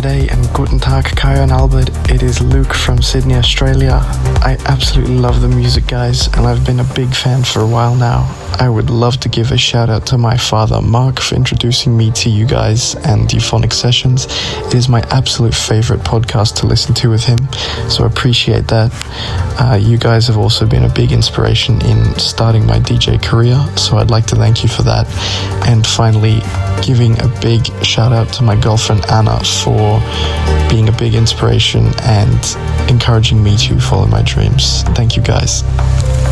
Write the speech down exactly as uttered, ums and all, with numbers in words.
G'day and Guten Tag, Kayo and Albert. It is Luke from Sydney, Australia. I absolutely love the music, guys, and I've been a big fan for a while now. I would love to give a shout out to my father, Mark, for introducing me to you guys and Euphonic Sessions. It is my absolute favorite podcast to listen to with him, so I appreciate that. Uh, you guys have also been a big inspiration in starting my D J career, so I'd like to thank you for that. And finally, giving a big shout out to my girlfriend Anna for being a big inspiration and encouraging me to follow my dreams. Thank you, guys.